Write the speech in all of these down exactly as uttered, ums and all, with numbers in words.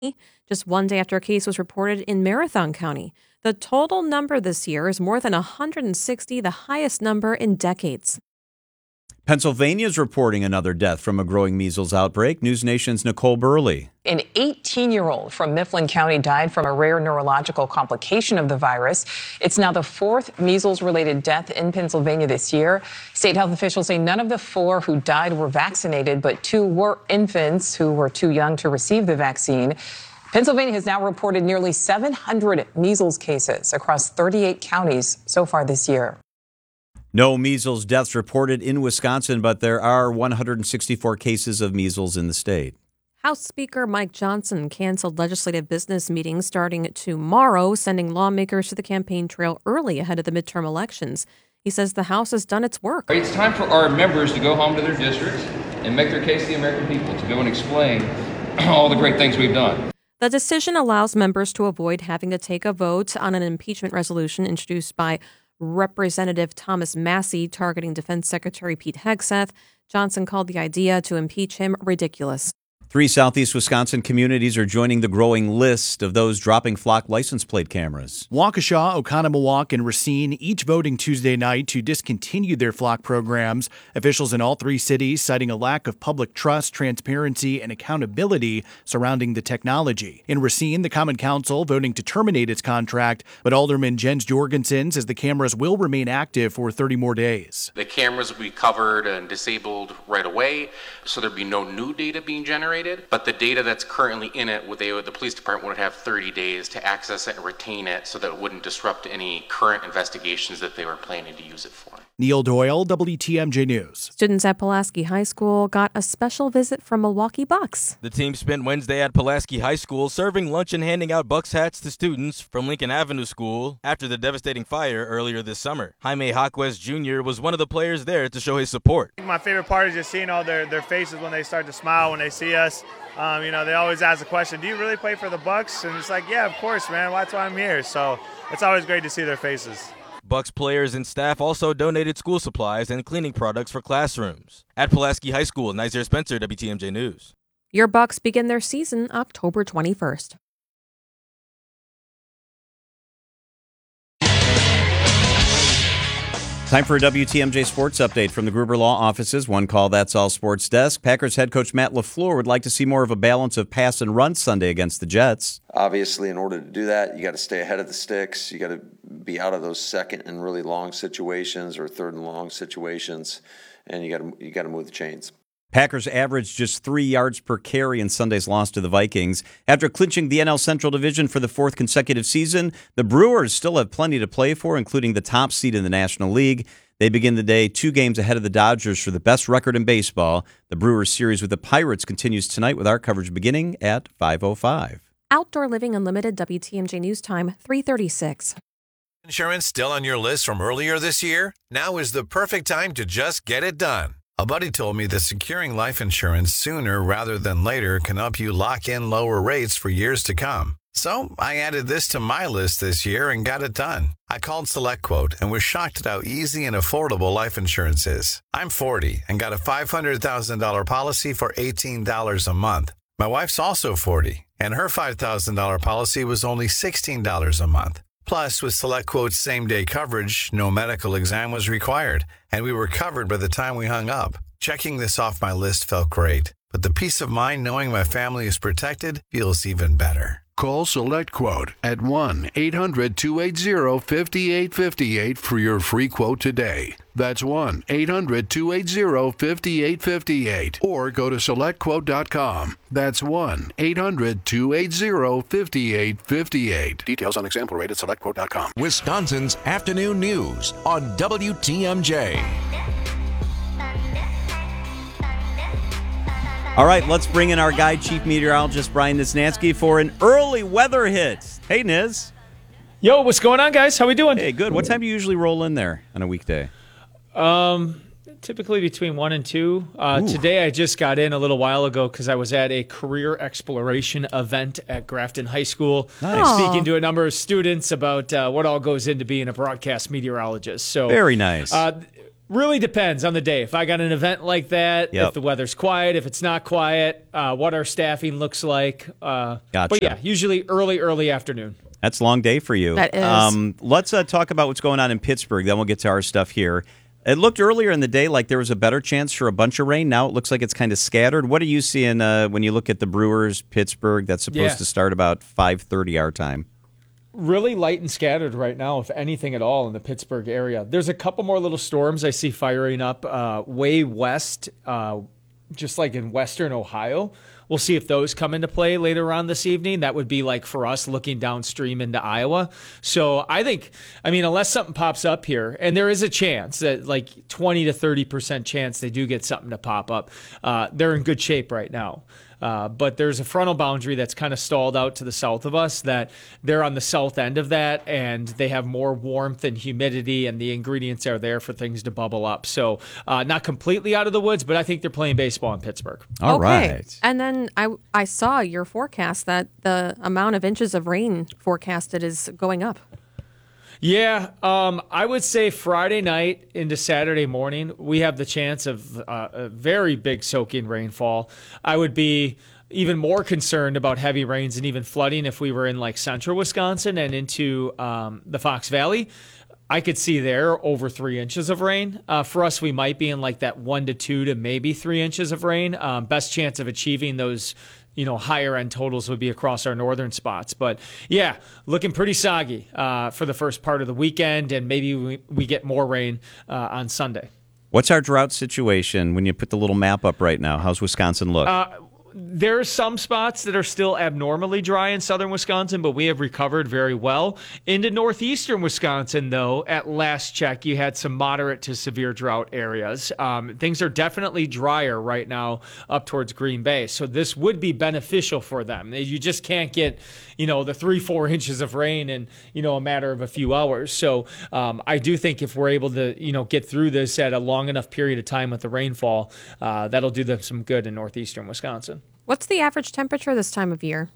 just one day after a case was reported in Marathon County. The total number this year is more than one hundred sixty, the highest number in decades. Pennsylvania is reporting another death from a growing measles outbreak. News Nation's Nicole Burley. An eighteen-year-old from Mifflin County died from a rare neurological complication of the virus. It's now the fourth measles-related death in Pennsylvania this year. State health officials say none of the four who died were vaccinated, but two were infants who were too young to receive the vaccine. Pennsylvania has now reported nearly seven hundred measles cases across thirty-eight counties so far this year. No measles deaths reported in Wisconsin, but there are one hundred sixty-four cases of measles in the state. House Speaker Mike Johnson canceled legislative business meetings starting tomorrow, sending lawmakers to the campaign trail early ahead of the midterm elections. He says the House has done its work. It's time for our members to go home to their districts and make their case to the American people, to go and explain all the great things we've done. The decision allows members to avoid having to take a vote on an impeachment resolution introduced by Representative Thomas Massie targeting Defense Secretary Pete Hegseth. Johnson called the idea to impeach him ridiculous. Three southeast Wisconsin communities are joining the growing list of those dropping flock license plate cameras. Waukesha, Oconomowoc, and Racine each voting Tuesday night to discontinue their flock programs. Officials in all three cities citing a lack of public trust, transparency, and accountability surrounding the technology. In Racine, the Common Council voting to terminate its contract, but Alderman Jens Jorgensen says the cameras will remain active for thirty more days. The cameras will be covered and disabled right away, so there'll be no new data being generated. But the data that's currently in it, they, the police department would have thirty days to access it and retain it so that it wouldn't disrupt any current investigations that they were planning to use it for. Neil Doyle, W T M J News. Students at Pulaski High School got a special visit from Milwaukee Bucks. The team spent Wednesday at Pulaski High School serving lunch and handing out Bucks hats to students from Lincoln Avenue School after the devastating fire earlier this summer. Jaime Hawkwest Junior was one of the players there to show his support. My favorite part is just seeing all their, their faces when they start to smile when they see us. Um, you know, they always ask the question, do you really play for the Bucks? And it's like, yeah, of course, man. That's why I'm here. So it's always great to see their faces. Bucks players and staff also donated school supplies and cleaning products for classrooms. At Pulaski High School, Nizer Spencer, W T M J News. Your Bucks begin their season October twenty-first. Time for a W T M J Sports Update from the Gruber Law Offices. One call, that's all sports desk. Packers head coach Matt LaFleur would like to see more of a balance of pass and run Sunday against the Jets. Obviously, in order to do that, you got to stay ahead of the sticks. You got to be out of those second and really long situations or third and long situations, and you got to you got to move the chains. Packers averaged just three yards per carry in Sunday's loss to the Vikings. After clinching the N L Central Division for the fourth consecutive season, the Brewers still have plenty to play for, including the top seed in the National League. They begin the day two games ahead of the Dodgers for the best record in baseball. The Brewers series with the Pirates continues tonight with our coverage beginning at five oh five. Outdoor Living Unlimited, W T M J News Time, three thirty-six. Insurance still on your list from earlier this year? Now is the perfect time to just get it done. A buddy told me that securing life insurance sooner rather than later can help you lock in lower rates for years to come. So I added this to my list this year and got it done. I called SelectQuote and was shocked at how easy and affordable life insurance is. I'm forty and got a five hundred thousand dollars policy for eighteen dollars a month. My wife's also forty, and her five thousand dollars policy was only sixteen dollars a month. Plus, with SelectQuote's same-day coverage, no medical exam was required, and we were covered by the time we hung up. Checking this off my list felt great, but the peace of mind knowing my family is protected feels even better. Call SelectQuote at one eight hundred two eight zero five eight five eight for your free quote today. That's one eight hundred two eight zero five eight five eight. Or go to select quote dot com. That's one eight hundred two eight zero five eight five eight. Details on example rate at select quote dot com. Wisconsin's Afternoon News on W T M J. All right, let's bring in our guide, Chief Meteorologist Brian Niznansky, for an early weather hit. Hey, Niz. Yo, what's going on, guys? How we doing? Hey, good. What time do you usually roll in there on a weekday? Um, typically between one and two. Uh, today I just got in a little while ago because I was at a career exploration event at Grafton High School. Nice. Speaking to a number of students about uh, what all goes into being a broadcast meteorologist. So very nice. Uh, Really depends on the day. If I got an event like that, Yep. if the weather's quiet, if it's not quiet, uh, what our staffing looks like. Uh, Gotcha. But yeah, usually early, early afternoon. That's a long day for you. That is. Um, let's uh, talk about what's going on in Pittsburgh. Then we'll get to our stuff here. It looked earlier in the day like there was a better chance for a bunch of rain. Now it looks like it's kind of scattered. What are you seeing uh, when you look at the Brewers, Pittsburgh? That's supposed Yeah. to start about five thirty our time. Really light and scattered right now, if anything at all, in the Pittsburgh area. There's a couple more little storms I see firing up uh, way west, uh, just like in western Ohio. We'll see if those come into play later on this evening. That would be like for us looking downstream into Iowa. So I think, I mean, unless something pops up here, and there is a chance that like twenty to thirty percent chance they do get something to pop up, uh, they're in good shape right now. Uh, but there's a frontal boundary that's kind of stalled out to the south of us that they're on the south end of that, and they have more warmth and humidity, and the ingredients are there for things to bubble up. So uh, not completely out of the woods, but I think they're playing baseball in Pittsburgh. All okay. right. And then I I saw your forecast that the amount of inches of rain forecasted is going up. Yeah, um, I would say Friday night into Saturday morning, we have the chance of uh, a very big soaking rainfall. I would be even more concerned about heavy rains and even flooding if we were in like central Wisconsin and into um, the Fox Valley. I could see there over three inches of rain. Uh, for us, we might be in like that one to two to maybe three inches of rain. Um, best chance of achieving those, you know, higher end totals would be across our northern spots. But yeah, looking pretty soggy uh, for the first part of the weekend, and maybe we, we get more rain uh, on Sunday. What's our drought situation when you put the little map up right now? How's Wisconsin look? Uh, There are some spots that are still abnormally dry in southern Wisconsin, but we have recovered very well. Into northeastern Wisconsin, though, at last check, you had some moderate to severe drought areas. Um, things are definitely drier right now up towards Green Bay, so this would be beneficial for them. You just can't get, you know, the three, four inches of rain in, you know, a matter of a few hours. So um, I do think if we're able to, you know, get through this at a long enough period of time with the rainfall, uh, that'll do them some good in northeastern Wisconsin. What's the average temperature this time of year?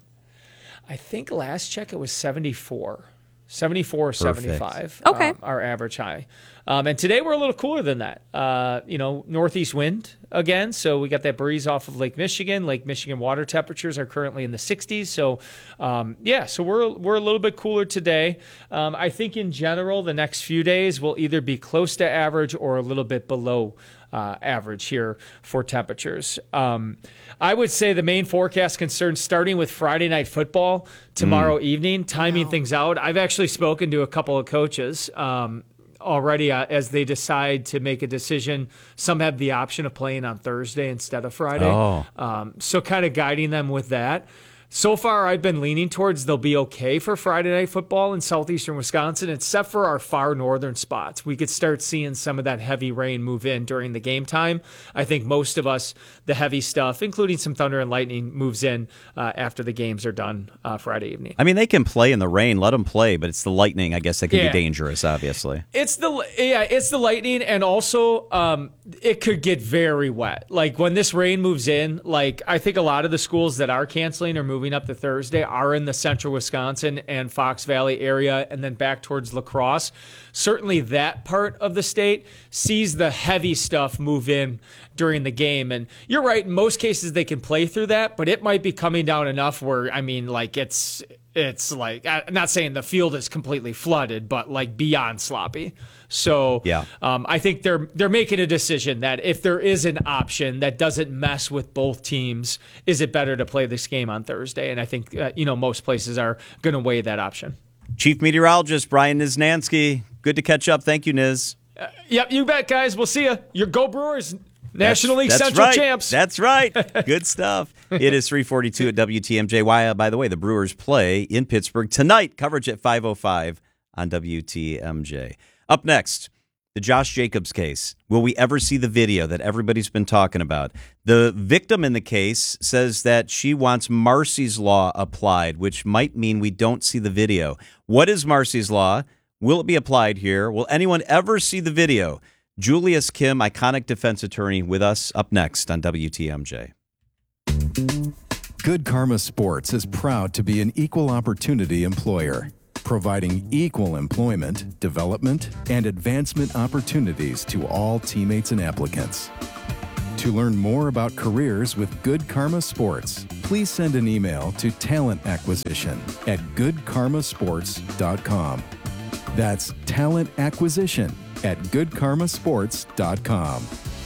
I think last check it was seventy-four. seventy-four or seventy-five. Okay. Um, our average high. Um, and today we're a little cooler than that. Uh, you know, northeast wind again. So we got that breeze off of Lake Michigan. Lake Michigan water temperatures are currently in the sixties. So, um, yeah, so we're we're a little bit cooler today. Um, I think in general, the next few days will either be close to average or a little bit below Uh, average here for temperatures. Um, I would say the main forecast concerns starting with Friday night football tomorrow mm. evening, timing wow. things out. I've actually spoken to a couple of coaches um, already uh, as they decide to make a decision. Some have the option of playing on Thursday instead of Friday. Oh. Um, so kind of guiding them with that. So far, I've been leaning towards they'll be okay for Friday night football in southeastern Wisconsin, except for our far northern spots. We could start seeing some of that heavy rain move in during the game time. I think most of us, the heavy stuff, including some thunder and lightning, moves in uh, after the games are done uh, Friday evening. I mean, they can play in the rain. Let them play, but it's the lightning, I guess, that can yeah. be dangerous, obviously. It's the yeah, it's the lightning, and also um, it could get very wet. Like when this rain moves in, like I think a lot of the schools that are canceling or moving Moving up to Thursday are in the central Wisconsin and Fox Valley area and then back towards La Crosse. Certainly that part of the state sees the heavy stuff move in during the game. And you're right, in most cases they can play through that, but it might be coming down enough where, I mean, like it's it's like, I'm not saying the field is completely flooded, but like beyond sloppy. So yeah. um, I think they're they're making a decision that if there is an option that doesn't mess with both teams, is it better to play this game on Thursday? And I think uh, you know most places are going to weigh that option. Chief Meteorologist Brian Niznansky, good to catch up. Thank you, Niz. Uh, yep, you bet, guys. We'll see you. Your Go Brewers, National League that's Central right. champs. That's right. Good stuff. It is three forty-two at W T M J. Why, uh, by the way, the Brewers play in Pittsburgh tonight. Coverage at five oh five on W T M J. Up next, the Josh Jacobs case. Will we ever see the video that everybody's been talking about? The victim in the case says that she wants Marsy's Law applied, which might mean we don't see the video. What is Marsy's Law? Will it be applied here? Will anyone ever see the video? Julius Kim, iconic defense attorney, with us up next on W T M J. Good Karma Sports is proud to be an equal opportunity employer. providing equal employment, development, and advancement opportunities to all teammates and applicants. To learn more about careers with Good Karma Sports, please send an email to talent acquisition at good karma sports dot com. That's talent acquisition at good karma sports dot com.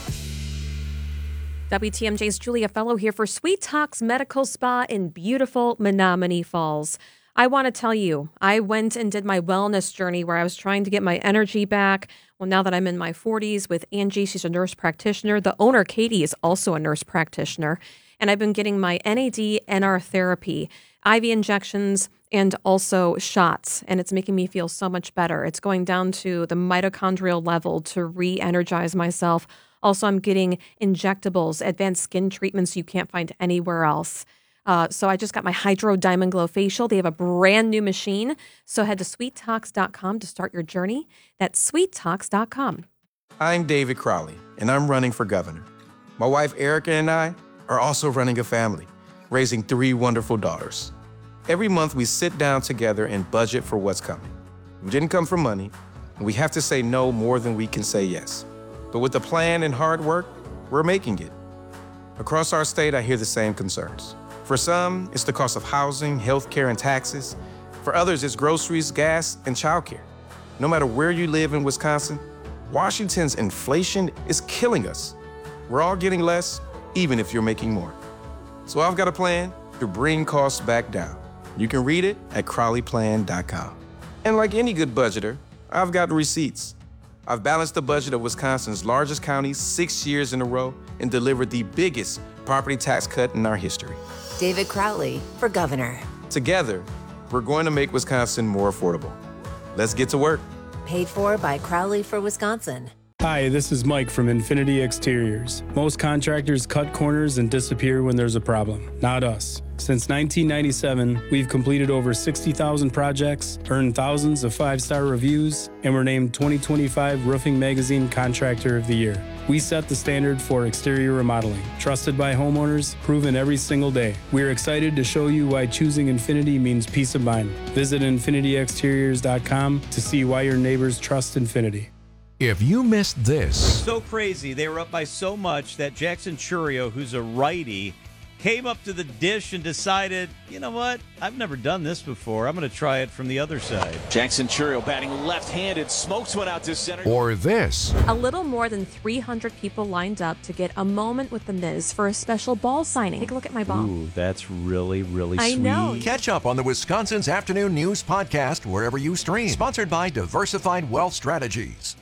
W T M J's Julia Fellow here for Sweet Talks Medical Spa in beautiful Menomonee Falls. I want to tell you, I went and did my wellness journey where I was trying to get my energy back. Well, now that I'm in my forties with Angie, she's a nurse practitioner. The owner, Katie, is also a nurse practitioner. And I've been getting my N A D N R therapy, I V injections, and also shots. And it's making me feel so much better. It's going down to the mitochondrial level to re-energize myself. Also, I'm getting injectables, advanced skin treatments you can't find anywhere else. Uh, so I just got my Hydro Diamond Glow facial. They have a brand new machine. So head to sweet talks dot com to start your journey. That's sweet talks dot com. I'm David Crowley, and I'm running for governor. My wife Erica and I are also running a family, raising three wonderful daughters. Every month we sit down together and budget for what's coming. We didn't come for money, and we have to say no more than we can say yes. But with a plan and hard work, we're making it. Across our state, I hear the same concerns. For some, it's the cost of housing, healthcare, and taxes. For others, it's groceries, gas, and childcare. No matter where you live in Wisconsin, Washington's inflation is killing us. We're all getting less, even if you're making more. So I've got a plan to bring costs back down. You can read it at crowley plan dot com. And like any good budgeter, I've got receipts. I've balanced the budget of Wisconsin's largest county six years in a row and delivered the biggest property tax cut in our history. David Crowley for governor. Together, we're going to make Wisconsin more affordable. Let's get to work. Paid for by Crowley for Wisconsin. Hi, this is Mike from Infinity Exteriors. Most contractors cut corners and disappear when there's a problem. Not us. Since nineteen ninety-seven, we've completed over sixty thousand projects, earned thousands of five-star reviews, and were named twenty twenty-five Roofing Magazine Contractor of the Year. We set the standard for exterior remodeling, trusted by homeowners, proven every single day. We're excited to show you why choosing Infinity means peace of mind. Visit infinity exteriors dot com to see why your neighbors trust Infinity. If you missed this. So crazy. They were up by so much that Jackson Churio, who's a righty, came up to the dish and decided, you know what? I've never done this before. I'm going to try it from the other side. Jackson Churio batting left-handed, smokes one out to center. Or this. A little more than three hundred people lined up to get a moment with the Miz for a special ball signing. Take a look at my ball. Ooh, that's really, really I sweet. know. Catch up on the Wisconsin's Afternoon News podcast wherever you stream. Sponsored by Diversified Wealth Strategies.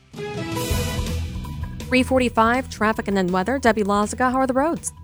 three forty-five, traffic and then weather. Debbie Lazaga, how are the roads?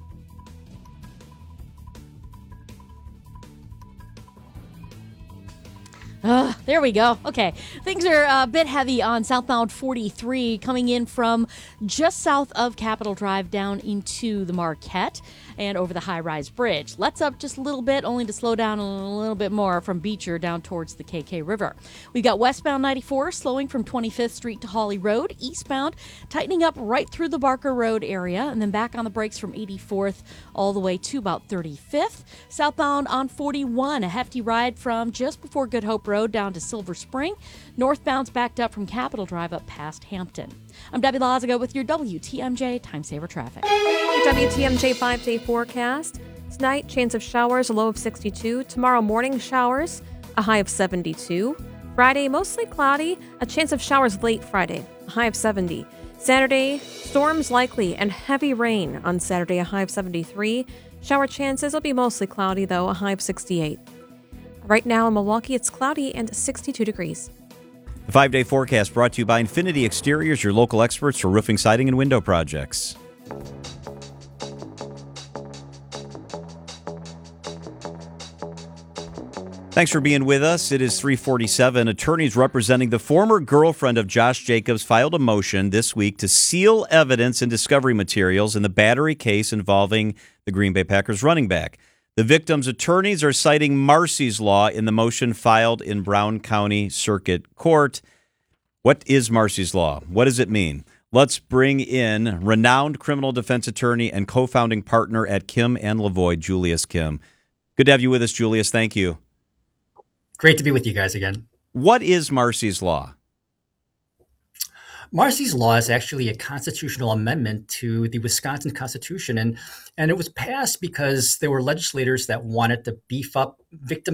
Uh, there we go. Okay. Things are a bit heavy on southbound forty-three coming in from just south of Capitol Drive down into the Marquette and over the high-rise bridge. Let's up just a little bit, only to slow down a little bit more from Beecher down towards the K K River. We've got westbound ninety-four slowing from twenty-fifth Street to Hawley Road. Eastbound tightening up right through the Barker Road area and then back on the brakes from eighty-fourth all the way to about thirty-fifth. Southbound on forty-one, a hefty ride from just before Good Hope Road down to Silver Spring. Northbound's backed up from Capitol Drive up past Hampton. I'm Debbie Lazaga with your W T M J Time Saver Traffic. Your W T M J five-day forecast. Tonight, chance of showers, a low of sixty-two. Tomorrow morning, showers, a high of seventy-two. Friday, mostly cloudy, a chance of showers late Friday, a high of seventy. Saturday, storms likely and heavy rain on Saturday, a high of seventy-three. Shower chances will be mostly cloudy, though, a high of sixty-eight. Right now in Milwaukee, it's cloudy and sixty-two degrees. The five-day forecast brought to you by Infinity Exteriors, your local experts for roofing, siding, and window projects. Thanks for being with us. It is three forty-seven. Attorneys representing the former girlfriend of Josh Jacobs filed a motion this week to seal evidence and discovery materials in the battery case involving the Green Bay Packers running back. The victim's attorneys are citing Marsy's Law in the motion filed in Brown County Circuit Court. What is Marsy's Law? What does it mean? Let's bring in renowned criminal defense attorney and co-founding partner at Kim and Lavoie, Julius Kim. Good to have you with us, Julius. Thank you. Great to be with you guys again. What is Marsy's Law? Marsy's Law is actually a constitutional amendment to the Wisconsin Constitution, and and it was passed because there were legislators that wanted to beef up victim